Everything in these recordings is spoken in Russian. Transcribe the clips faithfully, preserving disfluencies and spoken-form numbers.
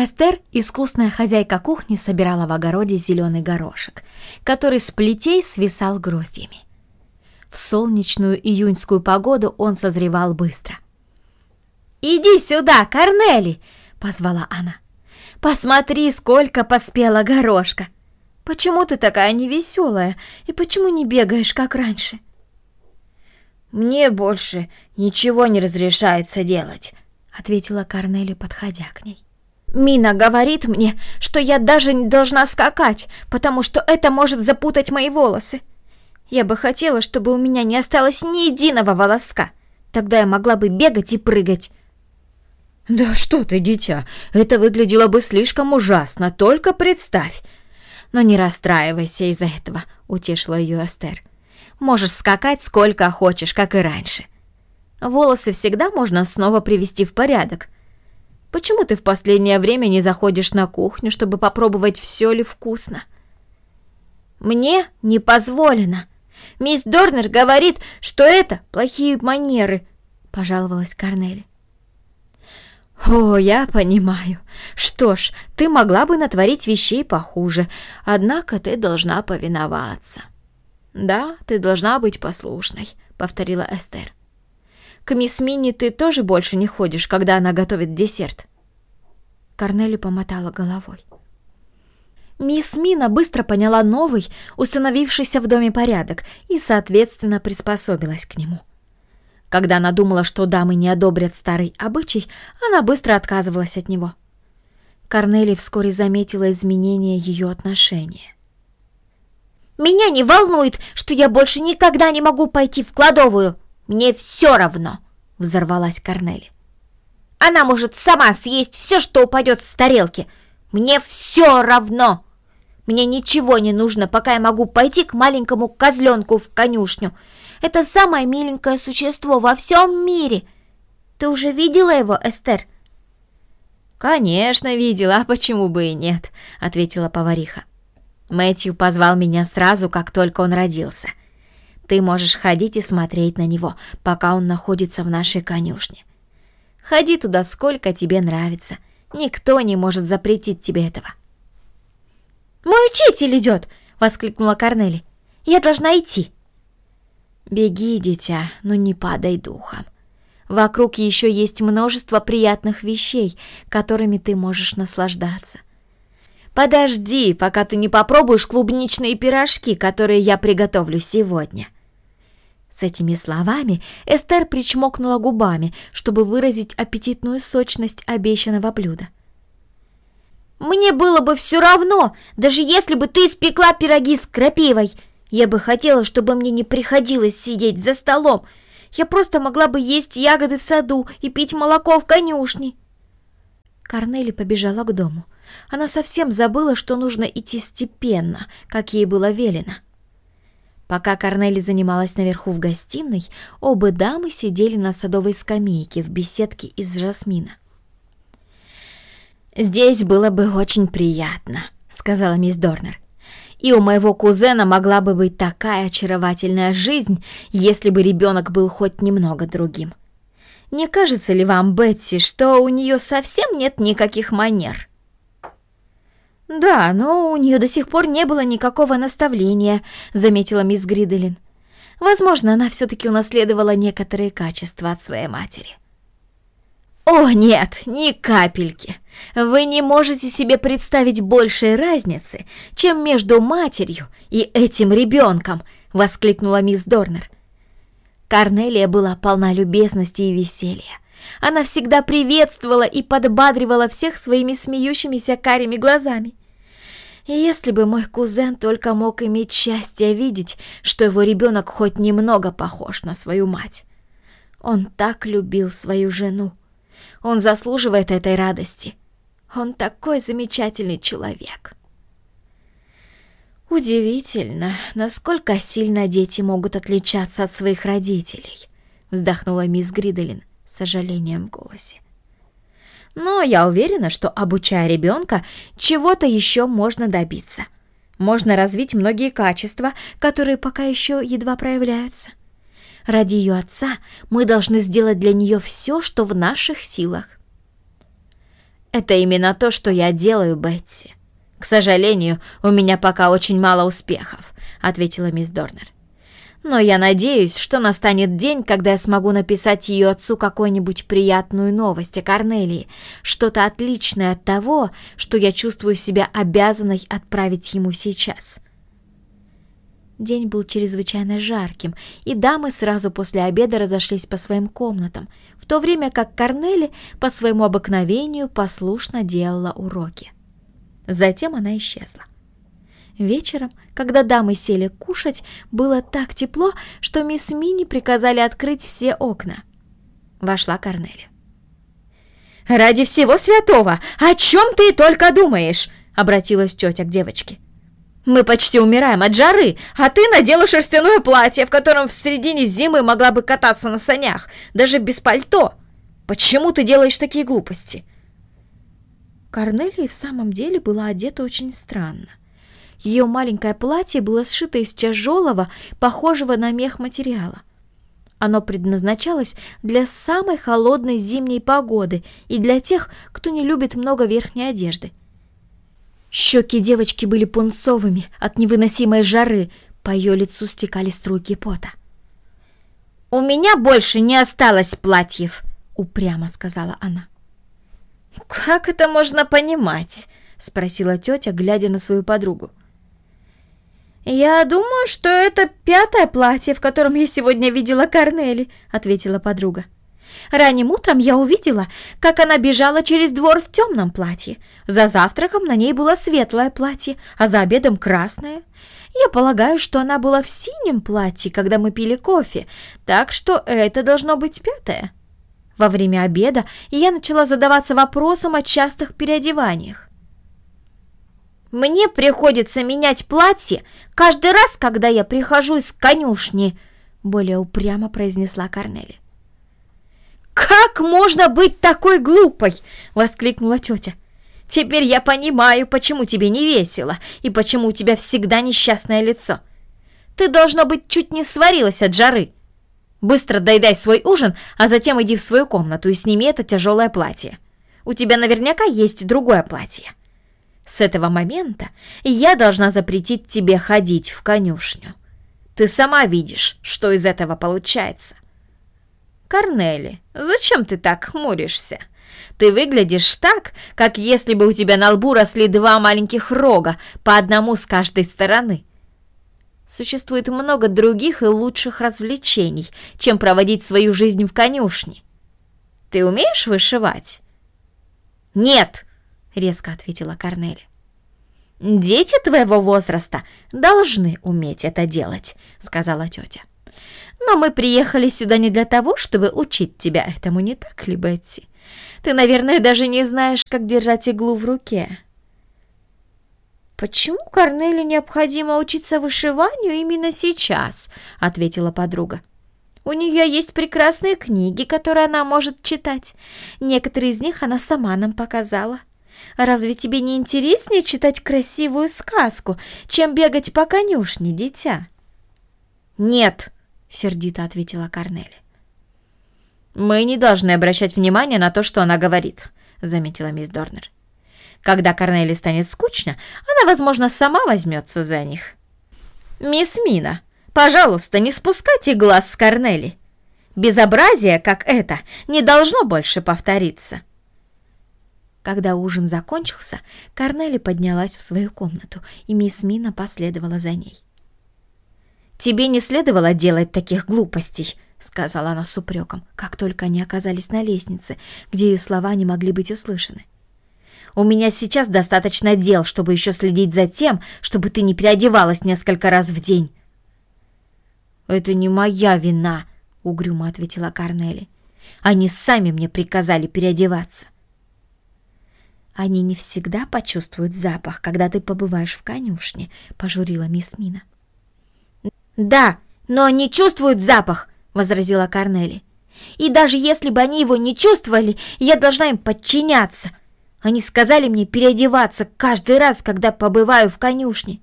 Эстер, искусная хозяйка кухни, собирала в огороде зеленый горошек, который с плетей свисал гроздьями. В солнечную июньскую погоду он созревал быстро. «Иди сюда, Корнели!» — позвала она. «Посмотри, сколько поспело горошка! Почему ты такая невеселая и почему не бегаешь, как раньше?» «Мне больше ничего не разрешается делать», — ответила Корнели, подходя к ней. «Мина говорит мне, что я даже не должна скакать, потому что это может запутать мои волосы. Я бы хотела, чтобы у меня не осталось ни единого волоска. Тогда я могла бы бегать и прыгать». «Да что ты, дитя, это выглядело бы слишком ужасно, только представь». «Но не расстраивайся из-за этого», — утешила ее Эстер. «Можешь скакать сколько хочешь, как и раньше. Волосы всегда можно снова привести в порядок. Почему ты в последнее время не заходишь на кухню, чтобы попробовать, все ли вкусно?» «Мне не позволено. Мисс Дорнер говорит, что это плохие манеры», — пожаловалась Корнели. «О, я понимаю. Что ж, ты могла бы натворить вещей похуже, однако ты должна повиноваться». «Да, ты должна быть послушной», — повторила Эстер. «К мисс Минни ты тоже больше не ходишь, когда она готовит десерт?» Корнели помотала головой. Мисс Мина быстро поняла новый, установившийся в доме порядок и, соответственно, приспособилась к нему. Когда она думала, что дамы не одобрят старый обычай, она быстро отказывалась от него. Корнели вскоре заметила изменение ее отношения. «Меня не волнует, что я больше никогда не могу пойти в кладовую. Мне все равно!» — взорвалась Корнели. «Она может сама съесть все, что упадет с тарелки. Мне все равно! Мне ничего не нужно, пока я могу пойти к маленькому козленку в конюшню. Это самое миленькое существо во всем мире. Ты уже видела его, Эстер?» «Конечно, видела, а почему бы и нет?» — ответила повариха. «Мэтью позвал меня сразу, как только он родился. Ты можешь ходить и смотреть на него, пока он находится в нашей конюшне. Ходи туда, сколько тебе нравится. Никто не может запретить тебе этого». «Мой учитель идет!» — воскликнула Корнели. «Я должна идти». «Беги, дитя, но не падай духом. Вокруг еще есть множество приятных вещей, которыми ты можешь наслаждаться. Подожди, пока ты не попробуешь клубничные пирожки, которые я приготовлю сегодня». С этими словами Эстер причмокнула губами, чтобы выразить аппетитную сочность обещанного блюда. «Мне было бы все равно, даже если бы ты испекла пироги с крапивой. Я бы хотела, чтобы мне не приходилось сидеть за столом. Я просто могла бы есть ягоды в саду и пить молоко в конюшне». Корнели побежала к дому. Она совсем забыла, что нужно идти степенно, как ей было велено. Пока Корнели занималась наверху в гостиной, оба дамы сидели на садовой скамейке в беседке из жасмина. «Здесь было бы очень приятно», — сказала мисс Дорнер. «И у моего кузена могла бы быть такая очаровательная жизнь, если бы ребенок был хоть немного другим. Не кажется ли вам, Бетти, что у нее совсем нет никаких манер?» «Да, но у нее до сих пор не было никакого наставления», — заметила мисс Гриделин. «Возможно, она все-таки унаследовала некоторые качества от своей матери». «О, нет, ни капельки! Вы не можете себе представить большей разницы, чем между матерью и этим ребенком!» — воскликнула мисс Дорнер. Корнелия была полна любезности и веселья. Она всегда приветствовала и подбадривала всех своими смеющимися карими глазами. И если бы мой кузен только мог иметь счастье видеть, что его ребенок хоть немного похож на свою мать. Он так любил свою жену. Он заслуживает этой радости. Он такой замечательный человек. Удивительно, насколько сильно дети могут отличаться от своих родителей, вздохнула мисс Гриделин с сожалением в голосе. Но я уверена, что, обучая ребенка, чего-то еще можно добиться. Можно развить многие качества, которые пока еще едва проявляются. Ради ее отца мы должны сделать для нее все, что в наших силах. Это именно то, что я делаю, Бетси. К сожалению, у меня пока очень мало успехов, ответила мисс Дорнер. Но я надеюсь, что настанет день, когда я смогу написать ее отцу какую-нибудь приятную новость о Корнелии, что-то отличное от того, что я чувствую себя обязанной отправить ему сейчас. День был чрезвычайно жарким, и дамы сразу после обеда разошлись по своим комнатам, в то время как Корнели по своему обыкновению послушно делала уроки. Затем она исчезла. Вечером, когда дамы сели кушать, было так тепло, что мисс Минни приказали открыть все окна. Вошла Корнели. «Ради всего святого! О чем ты только думаешь?» — обратилась тетя к девочке. «Мы почти умираем от жары, а ты надела шерстяное платье, в котором в середине зимы могла бы кататься на санях, даже без пальто. Почему ты делаешь такие глупости?» Корнелия в самом деле была одета очень странно. Ее маленькое платье было сшито из тяжелого, похожего на мех материала. Оно предназначалось для самой холодной зимней погоды и для тех, кто не любит много верхней одежды. Щеки девочки были пунцовыми от невыносимой жары, по ее лицу стекали струйки пота. «У меня больше не осталось платьев», — упрямо сказала она. «Как это можно понимать?» — спросила тетя, глядя на свою подругу. «Я думаю, что это пятое платье, в котором я сегодня видела Корнели», — ответила подруга. «Ранним утром я увидела, как она бежала через двор в темном платье. За завтраком на ней было светлое платье, а за обедом красное. Я полагаю, что она была в синем платье, когда мы пили кофе, так что это должно быть пятое». Во время обеда я начала задаваться вопросом о частых переодеваниях. «Мне приходится менять платье каждый раз, когда я прихожу из конюшни», — более упрямо произнесла Корнели. «Как можно быть такой глупой?» — воскликнула тетя. «Теперь я понимаю, почему тебе не весело и почему у тебя всегда несчастное лицо. Ты, должно быть, чуть не сварилась от жары. Быстро доедай свой ужин, а затем иди в свою комнату и сними это тяжелое платье. У тебя наверняка есть другое платье. С этого момента я должна запретить тебе ходить в конюшню. Ты сама видишь, что из этого получается». «Корнели, зачем ты так хмуришься? Ты выглядишь так, как если бы у тебя на лбу росли два маленьких рога, по одному с каждой стороны. Существует много других и лучших развлечений, чем проводить свою жизнь в конюшне. Ты умеешь вышивать?» «Нет!» — резко ответила Корнели. «Дети твоего возраста должны уметь это делать», — сказала тетя. «Но мы приехали сюда не для того, чтобы учить тебя этому, не так ли, Бетси? Ты, наверное, даже не знаешь, как держать иглу в руке». «Почему Корнели необходимо учиться вышиванию именно сейчас?» — ответила подруга. «У нее есть прекрасные книги, которые она может читать. Некоторые из них она сама нам показала. Разве тебе не интереснее читать красивую сказку, чем бегать по конюшне, дитя?» «Нет», — сердито ответила Корнели. «Мы не должны обращать внимание на то, что она говорит», — заметила мисс Дорнер. «Когда Корнели станет скучно, она, возможно, сама возьмется за них. Мисс Мина, пожалуйста, не спускайте глаз с Корнели. Безобразие, как это, не должно больше повториться». Когда ужин закончился, Корнели поднялась в свою комнату, и мисс Мина последовала за ней. «Тебе не следовало делать таких глупостей», — сказала она с упреком, как только они оказались на лестнице, где ее слова не могли быть услышаны. «У меня сейчас достаточно дел, чтобы еще следить за тем, чтобы ты не переодевалась несколько раз в день». «Это не моя вина», — угрюмо ответила Корнели. «Они сами мне приказали переодеваться». «Они не всегда почувствуют запах, когда ты побываешь в конюшне», — пожурила мисс Мина. «Да, но они чувствуют запах», — возразила Корнели. «И даже если бы они его не чувствовали, я должна им подчиняться. Они сказали мне переодеваться каждый раз, когда побываю в конюшне».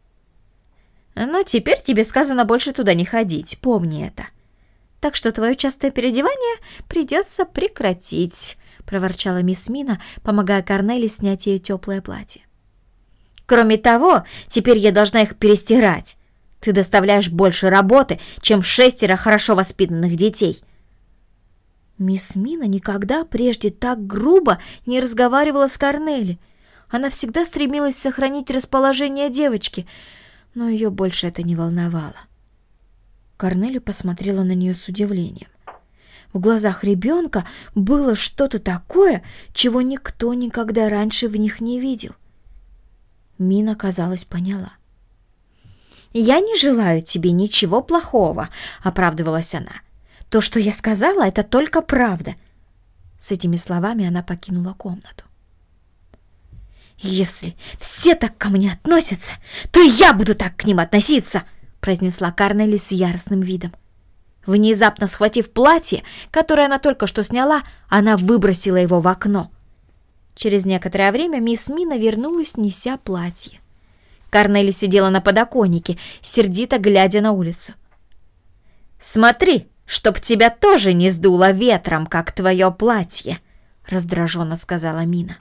«Но теперь тебе сказано больше туда не ходить, помни это. Так что твое частое переодевание придется прекратить», — — проворчала мисс Мина, помогая Корнели снять ее теплое платье. «Кроме того, теперь я должна их перестирать. Ты доставляешь больше работы, чем шестеро хорошо воспитанных детей». Мисс Мина никогда прежде так грубо не разговаривала с Корнели. Она всегда стремилась сохранить расположение девочки, но ее больше это не волновало. Корнели посмотрела на нее с удивлением. В глазах ребенка было что-то такое, чего никто никогда раньше в них не видел. Мина, казалось, поняла. «Я не желаю тебе ничего плохого», — оправдывалась она. «То, что я сказала, это только правда». С этими словами она покинула комнату. «Если все так ко мне относятся, то и я буду так к ним относиться», — произнесла Корнели с яростным видом. Внезапно схватив платье, которое она только что сняла, она выбросила его в окно. Через некоторое время мисс Мина вернулась, неся платье. Корнели сидела на подоконнике, сердито глядя на улицу. «Смотри, чтоб тебя тоже не сдуло ветром, как твое платье», — раздраженно сказала Мина.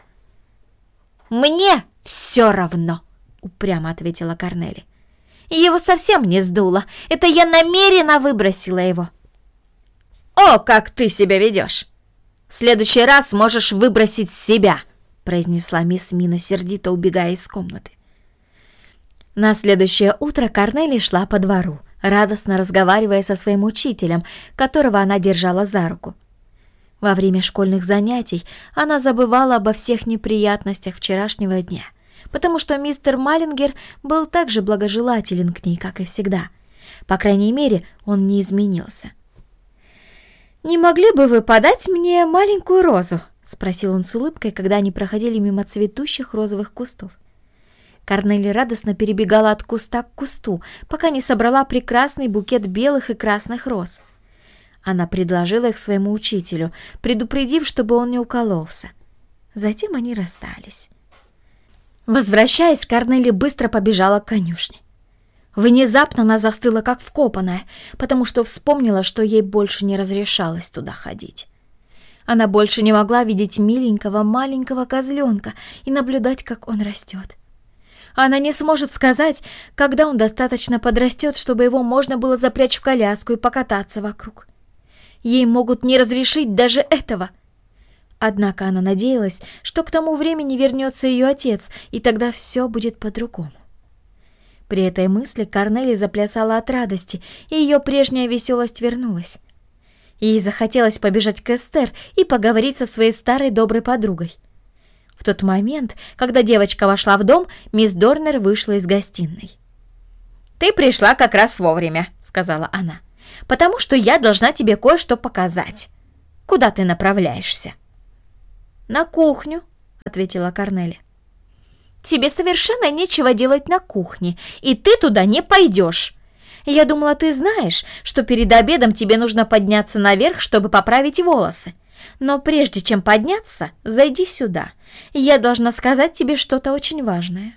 «Мне все равно», — упрямо ответила Корнели. «Его совсем не сдуло. Это я намеренно выбросила его». «О, как ты себя ведешь! В следующий раз можешь выбросить себя», — произнесла мисс Мина, сердито убегая из комнаты. На следующее утро Корнели шла по двору, радостно разговаривая со своим учителем, которого она держала за руку. Во время школьных занятий она забывала обо всех неприятностях вчерашнего дня, потому что мистер Маллингер был так же благожелателен к ней, как и всегда. По крайней мере, он не изменился. «Не могли бы вы подать мне маленькую розу?» — спросил он с улыбкой, когда они проходили мимо цветущих розовых кустов. Корнели радостно перебегала от куста к кусту, пока не собрала прекрасный букет белых и красных роз. Она предложила их своему учителю, предупредив, чтобы он не укололся. Затем они расстались. Возвращаясь, Корнели быстро побежала к конюшне. Внезапно она застыла, как вкопанная, потому что вспомнила, что ей больше не разрешалось туда ходить. Она больше не могла видеть миленького маленького козленка и наблюдать, как он растет. Она не сможет сказать, когда он достаточно подрастет, чтобы его можно было запрячь в коляску и покататься вокруг. Ей могут не разрешить даже этого. Однако она надеялась, что к тому времени вернется ее отец, и тогда все будет по-другому. При этой мысли Корнели заплясала от радости, и ее прежняя веселость вернулась. Ей захотелось побежать к Эстер и поговорить со своей старой доброй подругой. В тот момент, когда девочка вошла в дом, мисс Дорнер вышла из гостиной. «Ты пришла как раз вовремя», — сказала она, «потому что я должна тебе кое-что показать. Куда ты направляешься?» «На кухню», — ответила Корнели. «Тебе совершенно нечего делать на кухне, и ты туда не пойдешь. Я думала, ты знаешь, что перед обедом тебе нужно подняться наверх, чтобы поправить волосы. Но прежде чем подняться, зайди сюда. Я должна сказать тебе что-то очень важное».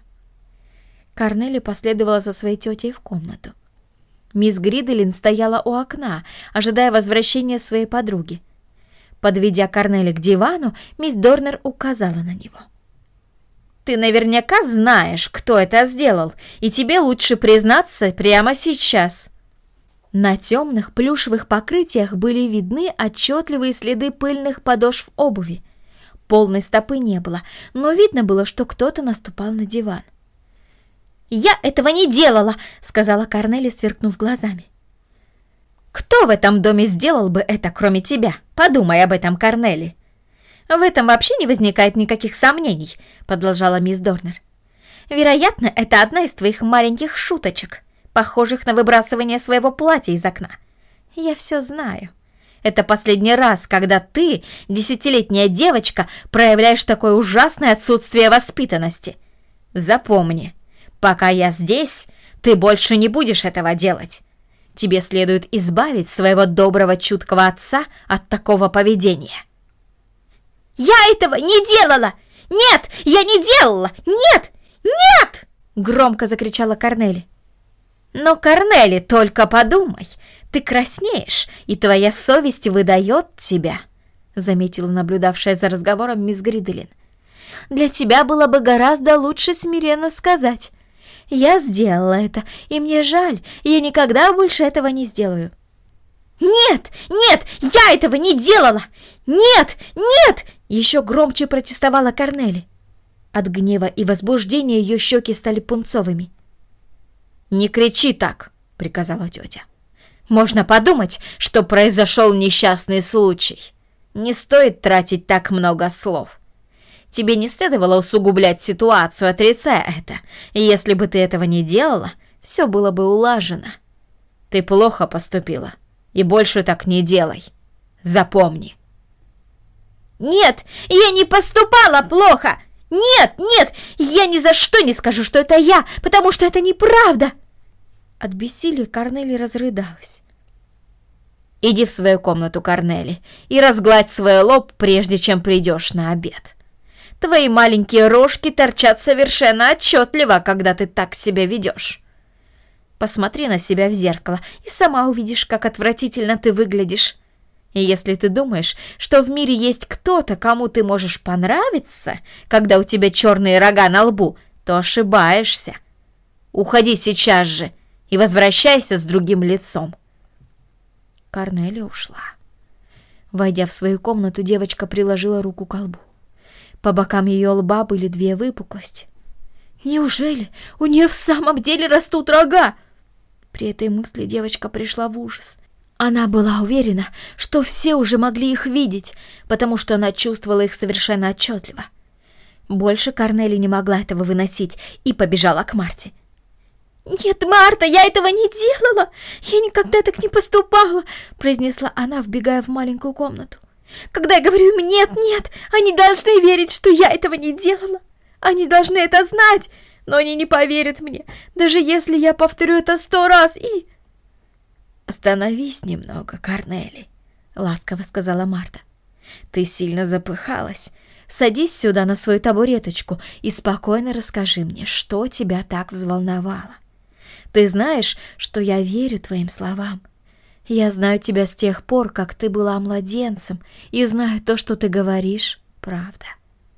Корнели последовала за своей тетей в комнату. Мисс Гриделин стояла у окна, ожидая возвращения своей подруги. Подведя Корнели к дивану, мисс Дорнер указала на него. «Ты наверняка знаешь, кто это сделал, и тебе лучше признаться прямо сейчас». На темных плюшевых покрытиях были видны отчетливые следы пыльных подошв обуви. Полной стопы не было, но видно было, что кто-то наступал на диван. «Я этого не делала!» — сказала Корнели, сверкнув глазами. «Кто в этом доме сделал бы это, кроме тебя? Подумай об этом, Корнели!» «В этом вообще не возникает никаких сомнений», — продолжала мисс Дорнер. «Вероятно, это одна из твоих маленьких шуточек, похожих на выбрасывание своего платья из окна. Я все знаю. Это последний раз, когда ты, десятилетняя девочка, проявляешь такое ужасное отсутствие воспитанности. Запомни, пока я здесь, ты больше не будешь этого делать. Тебе следует избавить своего доброго, чуткого отца от такого поведения». «Я этого не делала! Нет, я не делала! Нет! Нет!» — громко закричала Корнели. «Но, Корнели, только подумай, ты краснеешь, и твоя совесть выдает тебя», — заметила наблюдавшая за разговором мисс Гриделин. «Для тебя было бы гораздо лучше смиренно сказать: я сделала это, и мне жаль, я никогда больше этого не сделаю». «Нет, нет, я этого не делала! Нет, нет!» Еще громче протестовала Корнели. От гнева и возбуждения ее щеки стали пунцовыми. «Не кричи так!» — приказала тетя. «Можно подумать, что произошел несчастный случай. Не стоит тратить так много слов. Тебе не следовало усугублять ситуацию, отрицая это. И если бы ты этого не делала, все было бы улажено. Ты плохо поступила, и больше так не делай. Запомни». «Нет, я не поступала плохо! Нет, нет, я ни за что не скажу, что это я, потому что это неправда!» От бессилия Корнели разрыдалась. «Иди в свою комнату, Корнели, и разгладь свой лоб, прежде чем придешь на обед. Твои маленькие рожки торчат совершенно отчетливо, когда ты так себя ведешь. Посмотри на себя в зеркало, и сама увидишь, как отвратительно ты выглядишь. И если ты думаешь, что в мире есть кто-то, кому ты можешь понравиться, когда у тебя черные рога на лбу, то ошибаешься. Уходи сейчас же и возвращайся с другим лицом». Корнели ушла. Войдя в свою комнату, девочка приложила руку к лбу. По бокам ее лба были две выпуклости. Неужели у нее в самом деле растут рога? При этой мысли девочка пришла в ужас. Она была уверена, что все уже могли их видеть, потому что она чувствовала их совершенно отчетливо. Больше Корнели не могла этого выносить и побежала к Марте. «Нет, Марта, я этого не делала! Я никогда так не поступала!» произнесла она, вбегая в маленькую комнату. «Когда я говорю им «нет, нет», они должны верить, что я этого не делала. Они должны это знать, но они не поверят мне, даже если я повторю это сто раз и...» «Остановись немного, Корнели», — ласково сказала Марта. «Ты сильно запыхалась. Садись сюда на свою табуреточку и спокойно расскажи мне, что тебя так взволновало. Ты знаешь, что я верю твоим словам. Я знаю тебя с тех пор, как ты была младенцем, и знаю, то, что ты говоришь, правда».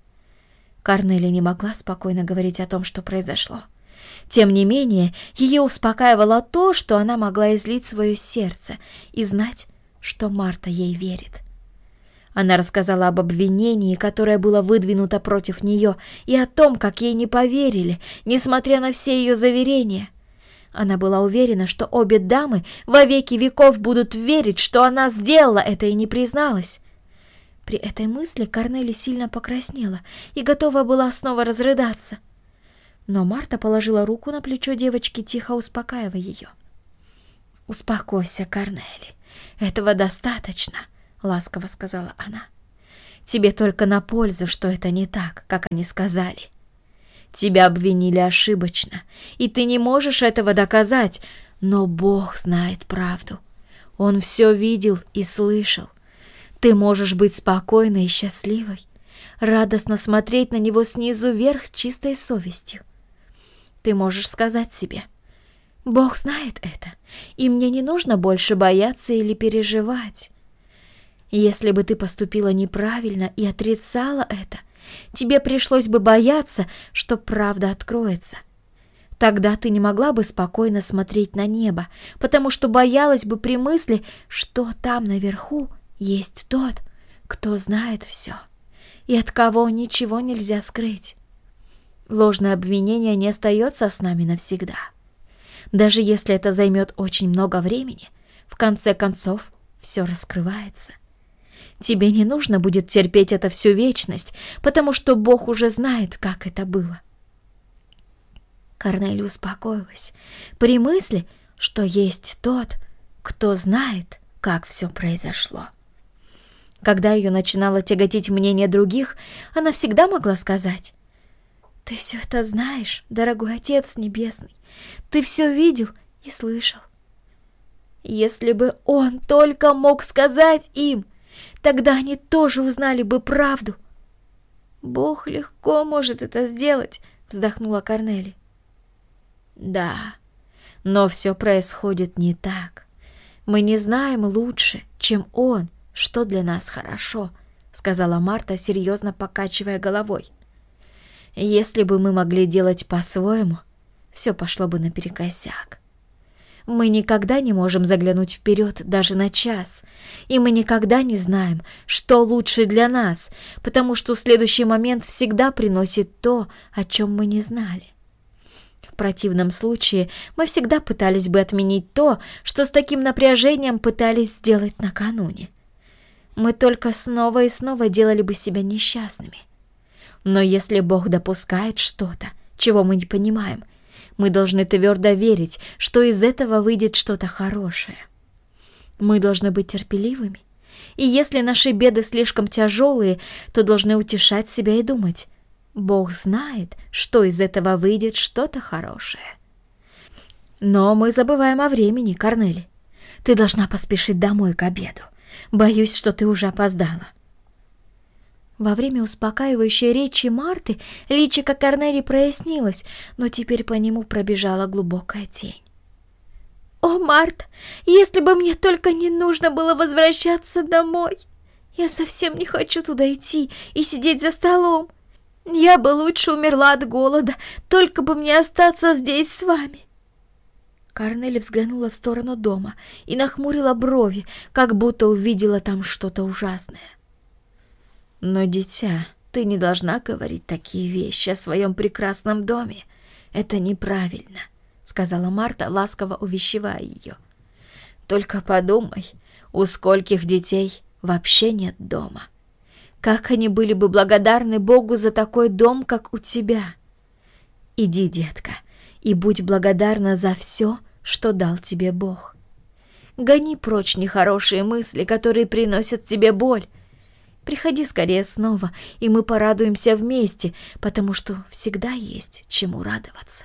Корнели не могла спокойно говорить о том, что произошло. Тем не менее, ее успокаивало то, что она могла излить свое сердце и знать, что Марта ей верит. Она рассказала об обвинении, которое было выдвинуто против нее, и о том, как ей не поверили, несмотря на все ее заверения. Она была уверена, что обе дамы во веки веков будут верить, что она сделала это и не призналась. При этой мысли Корнели сильно покраснела и готова была снова разрыдаться. Но Марта положила руку на плечо девочки, тихо успокаивая ее. «Успокойся, Корнели, этого достаточно», — ласково сказала она. «Тебе только на пользу, что это не так, как они сказали. Тебя обвинили ошибочно, и ты не можешь этого доказать, но Бог знает правду. Он все видел и слышал. Ты можешь быть спокойной и счастливой, радостно смотреть на него снизу вверх с чистой совестью. Ты можешь сказать себе: Бог знает это, и мне не нужно больше бояться или переживать. Если бы ты поступила неправильно и отрицала это, тебе пришлось бы бояться, что правда откроется. Тогда ты не могла бы спокойно смотреть на небо, потому что боялась бы при мысли, что там наверху есть тот, кто знает все, и от кого ничего нельзя скрыть. Ложное обвинение не остается с нами навсегда. Даже если это займет очень много времени, в конце концов все раскрывается. Тебе не нужно будет терпеть это всю вечность, потому что Бог уже знает, как это было. Корнели успокоилась при мысли, что есть тот, кто знает, как все произошло. Когда ее начинало тяготить мнение других, она всегда могла сказать: «Ты все это знаешь, дорогой Отец Небесный, ты все видел и слышал». Если бы он только мог сказать им, тогда они тоже узнали бы правду. «Бог легко может это сделать», — вздохнула Корнели. «Да, но все происходит не так. Мы не знаем лучше, чем он, что для нас хорошо», — сказала Марта, серьезно покачивая головой. «Если бы мы могли делать по-своему, все пошло бы наперекосяк. Мы никогда не можем заглянуть вперед даже на час, и мы никогда не знаем, что лучше для нас, потому что следующий момент всегда приносит то, о чем мы не знали. В противном случае мы всегда пытались бы отменить то, что с таким напряжением пытались сделать накануне. Мы только снова и снова делали бы себя несчастными. Но если Бог допускает что-то, чего мы не понимаем, мы должны твердо верить, что из этого выйдет что-то хорошее. Мы должны быть терпеливыми, и если наши беды слишком тяжелые, то должны утешать себя и думать: Бог знает, что из этого выйдет что-то хорошее. Но мы забываем о времени, Корнели. Ты должна поспешить домой к обеду. Боюсь, что ты уже опоздала. Во время успокаивающей речи Марты личико Корнели прояснилось, но теперь по нему пробежала глубокая тень. «О, Марта, если бы мне только не нужно было возвращаться домой! Я совсем не хочу туда идти и сидеть за столом. Я бы лучше умерла от голода, только бы мне остаться здесь с вами!» Корнели взглянула в сторону дома и нахмурила брови, как будто увидела там что-то ужасное. «Но, дитя, ты не должна говорить такие вещи о своем прекрасном доме. Это неправильно», — сказала Марта, ласково увещевая ее. «Только подумай, у скольких детей вообще нет дома. Как они были бы благодарны Богу за такой дом, как у тебя. Иди, детка, и будь благодарна за все, что дал тебе Бог. Гони прочь нехорошие мысли, которые приносят тебе боль. Приходи скорее снова, и мы порадуемся вместе, потому что всегда есть чему радоваться».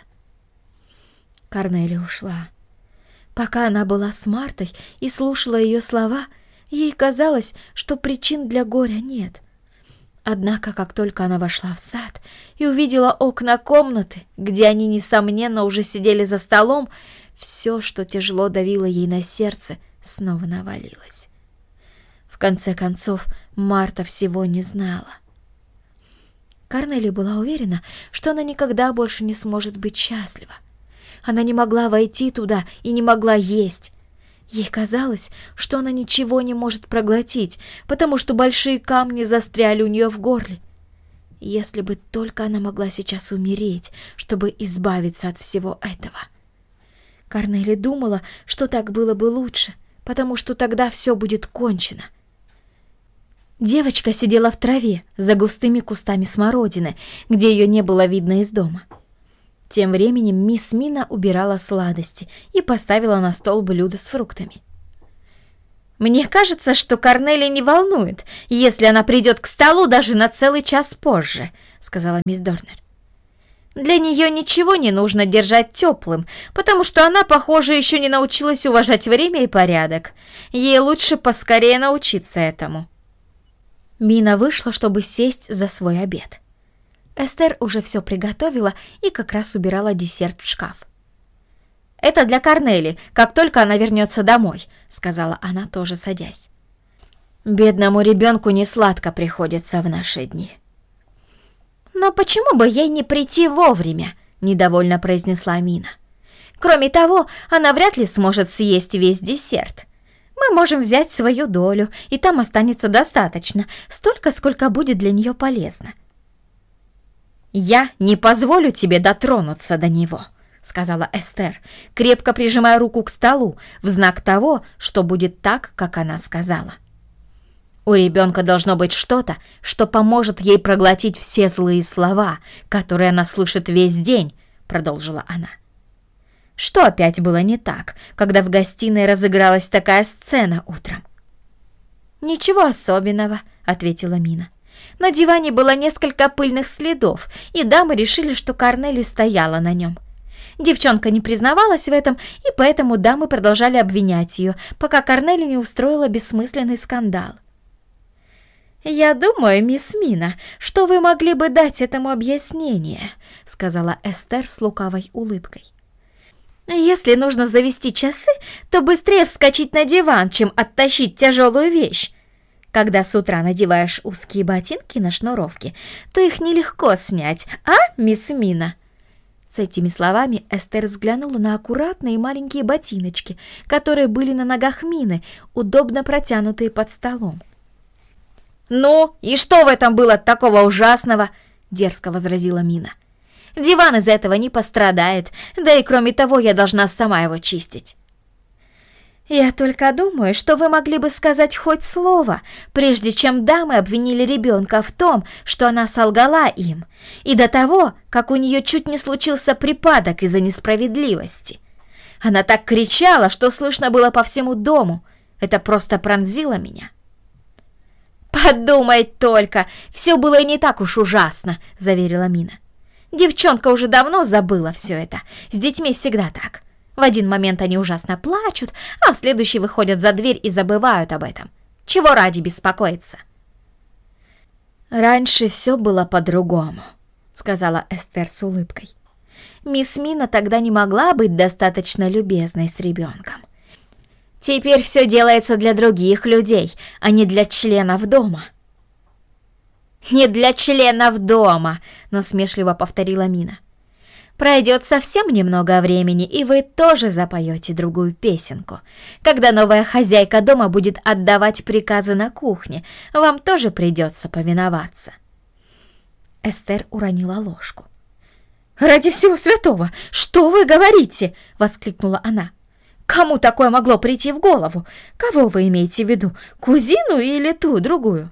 Корнели ушла. Пока она была с Мартой и слушала ее слова, ей казалось, что причин для горя нет. Однако, как только она вошла в сад и увидела окна комнаты, где они, несомненно, уже сидели за столом, все, что тяжело давило ей на сердце, снова навалилось. В конце концов, Марта всего не знала. Корнели была уверена, что она никогда больше не сможет быть счастлива. Она не могла войти туда и не могла есть. Ей казалось, что она ничего не может проглотить, потому что большие камни застряли у нее в горле. Если бы только она могла сейчас умереть, чтобы избавиться от всего этого. Корнели думала, что так было бы лучше, потому что тогда все будет кончено. Девочка сидела в траве за густыми кустами смородины, где ее не было видно из дома. Тем временем мисс Мина убирала сладости и поставила на стол блюдо с фруктами. «Мне кажется, что Корнели не волнует, если она придет к столу даже на целый час позже», — сказала мисс Дорнер. «Для нее ничего не нужно держать теплым, потому что она, похоже, еще не научилась уважать время и порядок. Ей лучше поскорее научиться этому». Мина вышла, чтобы сесть за свой обед. Эстер уже все приготовила и как раз убирала десерт в шкаф. «Это для Корнели, как только она вернется домой», — сказала она, тоже садясь. «Бедному ребенку несладко приходится в наши дни». «Но почему бы ей не прийти вовремя?» — недовольно произнесла Мина. «Кроме того, она вряд ли сможет съесть весь десерт. Мы можем взять свою долю, и там останется достаточно, столько, сколько будет для нее полезно». «Я не позволю тебе дотронуться до него», — сказала Эстер, крепко прижимая руку к столу в знак того, что будет так, как она сказала. «У ребенка должно быть что-то, что поможет ей проглотить все злые слова, которые она слышит весь день», — продолжила она. «Что опять было не так, когда в гостиной разыгралась такая сцена утром?» «Ничего особенного», — ответила Мина. «На диване было несколько пыльных следов, и дамы решили, что Корнели стояла на нем. Девчонка не признавалась в этом, и поэтому дамы продолжали обвинять ее, пока Корнели не устроила бессмысленный скандал». «Я думаю, мисс Мина, что вы могли бы дать этому объяснение», — сказала Эстер с лукавой улыбкой. «Если нужно завести часы, то быстрее вскочить на диван, чем оттащить тяжелую вещь. Когда с утра надеваешь узкие ботинки на шнуровке, то их нелегко снять, а, мисс Мина?» С этими словами Эстер взглянула на аккуратные маленькие ботиночки, которые были на ногах Мины, удобно протянутые под столом. «Ну, и что в этом было такого ужасного?» — дерзко возразила Мина. «Диван из этого не пострадает, да и кроме того я должна сама его чистить». «Я только думаю, что вы могли бы сказать хоть слово, прежде чем дамы обвинили ребенка в том, что она солгала им, и до того, как у нее чуть не случился припадок из-за несправедливости. Она так кричала, что слышно было по всему дому. Это просто пронзило меня». «Подумать только, все было и не так уж ужасно», — заверила Мина. «Девчонка уже давно забыла все это. С детьми всегда так. В один момент они ужасно плачут, а в следующий выходят за дверь и забывают об этом. Чего ради беспокоиться?» «Раньше все было по-другому», — сказала Эстер с улыбкой. «Мисс Мина тогда не могла быть достаточно любезной с ребенком. Теперь все делается для других людей, а не для членов дома». «Не для членов дома», — насмешливо повторила Мина. «Пройдет совсем немного времени, и вы тоже запоете другую песенку. Когда новая хозяйка дома будет отдавать приказы на кухне, вам тоже придется повиноваться». Эстер уронила ложку. «Ради всего святого, что вы говорите?» — воскликнула она. «Кому такое могло прийти в голову? Кого вы имеете в виду, кузину или ту, другую?»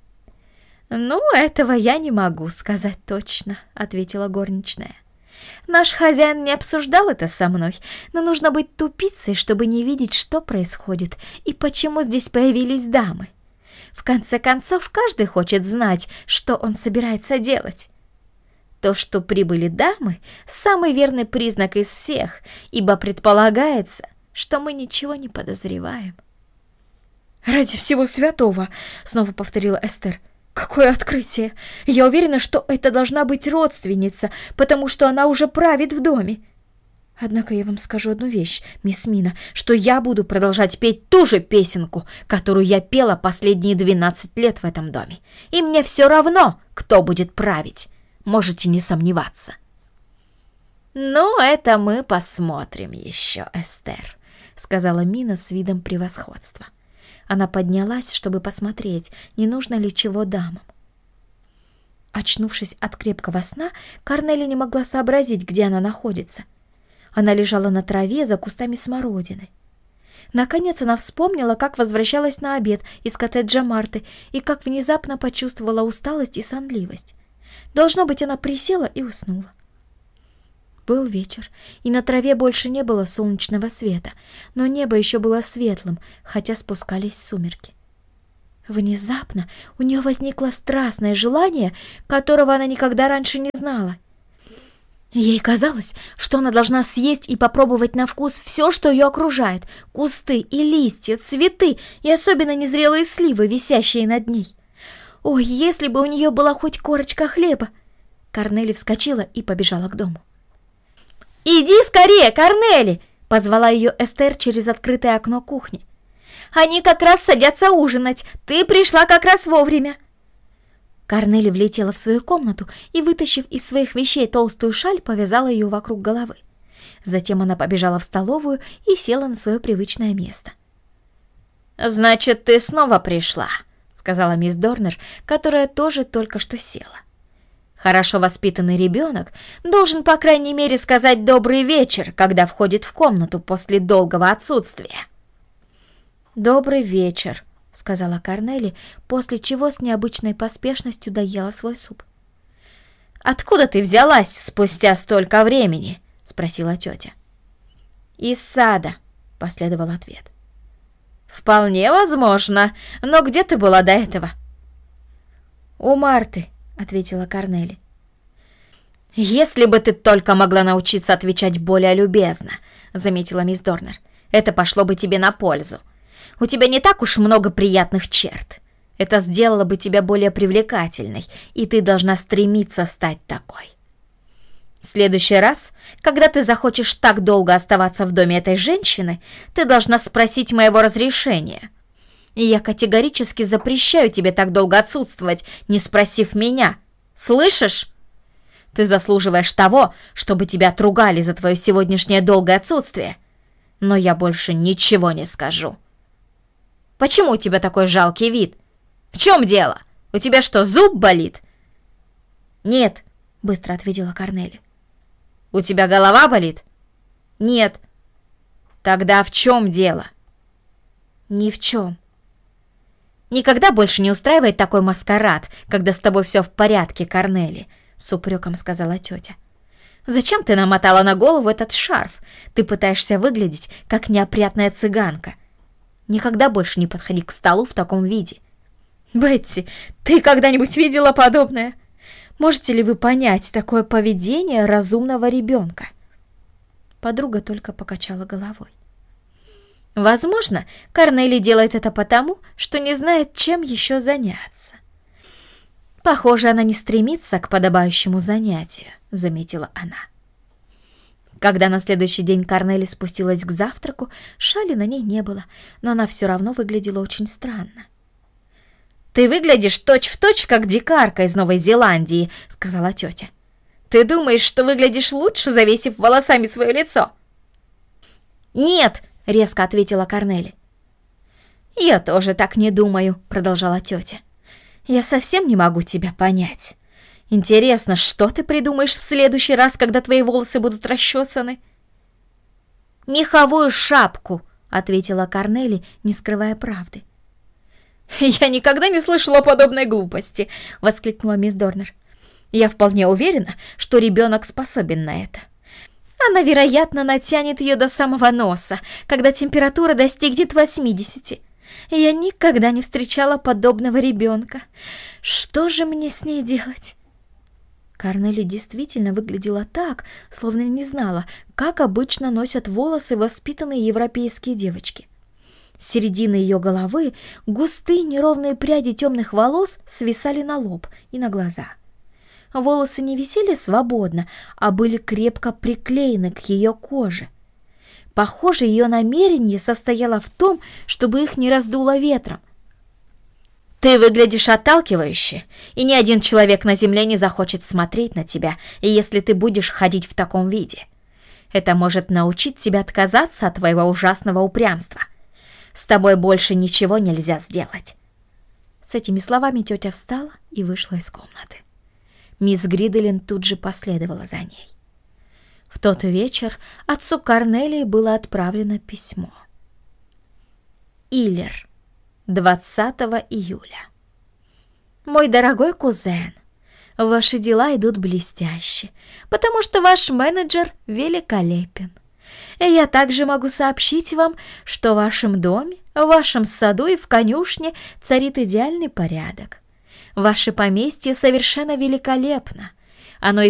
«Ну, этого я не могу сказать точно», — ответила горничная. «Наш хозяин не обсуждал это со мной, но нужно быть тупицей, чтобы не видеть, что происходит и почему здесь появились дамы. В конце концов, каждый хочет знать, что он собирается делать. То, что прибыли дамы, самый верный признак из всех, ибо предполагается, что мы ничего не подозреваем». «Ради всего святого!» — снова повторила Эстер. «Какое открытие! Я уверена, что это должна быть родственница, потому что она уже правит в доме. Однако я вам скажу одну вещь, мисс Мина, что я буду продолжать петь ту же песенку, которую я пела последние двенадцать лет в этом доме. И мне все равно, кто будет править. Можете не сомневаться». «Ну, это мы посмотрим еще, Эстер», — сказала Мина с видом превосходства. Она поднялась, чтобы посмотреть, не нужно ли чего дамам. Очнувшись от крепкого сна, Корнелия не могла сообразить, где она находится. Она лежала на траве за кустами смородины. Наконец она вспомнила, как возвращалась на обед из коттеджа Марты и как внезапно почувствовала усталость и сонливость. Должно быть, она присела и уснула. Был вечер, и на траве больше не было солнечного света, но небо еще было светлым, хотя спускались сумерки. Внезапно у нее возникло страстное желание, которого она никогда раньше не знала. Ей казалось, что она должна съесть и попробовать на вкус все, что ее окружает: кусты и листья, цветы и особенно незрелые сливы, висящие над ней. Ой, если бы у нее была хоть корочка хлеба! Корнели вскочила и побежала к дому. «Иди скорее, Корнели!» — позвала ее Эстер через открытое окно кухни. «Они как раз садятся ужинать. Ты пришла как раз вовремя». Корнели влетела в свою комнату и, вытащив из своих вещей толстую шаль, повязала ее вокруг головы. Затем она побежала в столовую и села на свое привычное место. «Значит, ты снова пришла», — сказала мисс Дорнер, которая тоже только что села. Хорошо воспитанный ребенок должен, по крайней мере, сказать «добрый вечер», когда входит в комнату после долгого отсутствия. «Добрый вечер», — сказала Корнели, после чего с необычной поспешностью доела свой суп. «Откуда ты взялась спустя столько времени?» — спросила тетя. «Из сада», — последовал ответ. «Вполне возможно, но где ты была до этого?» «У Марты», — ответила Корнели. «Если бы ты только могла научиться отвечать более любезно», — заметила мисс Дорнер, — «это пошло бы тебе на пользу. У тебя не так уж много приятных черт. Это сделало бы тебя более привлекательной, и ты должна стремиться стать такой. В следующий раз, когда ты захочешь так долго оставаться в доме этой женщины, ты должна спросить моего разрешения. И я категорически запрещаю тебе так долго отсутствовать, не спросив меня. Слышишь? Ты заслуживаешь того, чтобы тебя отругали за твое сегодняшнее долгое отсутствие. Но я больше ничего не скажу. Почему у тебя такой жалкий вид? В чем дело? У тебя что, зуб болит? Нет, быстро ответила Корнели. У тебя голова болит? Нет. Тогда в чем дело? Ни в чем. Никогда больше не устраивает такой маскарад, когда с тобой все в порядке, Корнели, с упреком сказала тетя. Зачем ты намотала на голову этот шарф? Ты пытаешься выглядеть, как неопрятная цыганка. Никогда больше не подходи к столу в таком виде. Бетти, ты когда-нибудь видела подобное? Можете ли вы понять такое поведение разумного ребенка? Подруга только покачала головой. Возможно, Корнели делает это потому, что не знает, чем еще заняться. Похоже, она не стремится к подобающему занятию, заметила она. Когда на следующий день Корнели спустилась к завтраку, шали на ней не было, но она все равно выглядела очень странно. «Ты выглядишь точь-в-точь, как дикарка из Новой Зеландии», — сказала тетя. «Ты думаешь, что выглядишь лучше, завесив волосами свое лицо?» «Нет», — резко ответила Корнели. «Я тоже так не думаю», — продолжала тетя. «Я совсем не могу тебя понять. Интересно, что ты придумаешь в следующий раз, когда твои волосы будут расчесаны?» «Меховую шапку», — ответила Корнели, не скрывая правды. «Я никогда не слышала подобной глупости», — воскликнула мисс Дорнер. «Я вполне уверена, что ребенок способен на это. Она, вероятно, натянет ее до самого носа, когда температура достигнет восьмидесяти. Я никогда не встречала подобного ребенка. Что же мне с ней делать?» Корнели действительно выглядела так, словно не знала, как обычно носят волосы воспитанные европейские девочки. С середины ее головы густые неровные пряди темных волос свисали на лоб и на глаза. Волосы не висели свободно, а были крепко приклеены к ее коже. Похоже, ее намерение состояло в том, чтобы их не раздуло ветром. «Ты выглядишь отталкивающе, и ни один человек на земле не захочет смотреть на тебя, если ты будешь ходить в таком виде. Это может научить тебя отказаться от твоего ужасного упрямства. С тобой больше ничего нельзя сделать». С этими словами тетя встала и вышла из комнаты. Мисс Гриделин тут же последовала за ней. В тот вечер отцу Корнелии было отправлено письмо. Иллер, двадцатого июля. Мой дорогой кузен, ваши дела идут блестяще, потому что ваш менеджер великолепен. И я также могу сообщить вам, что в вашем доме, в вашем саду и в конюшне царит идеальный порядок. Ваше поместье совершенно великолепно. Оно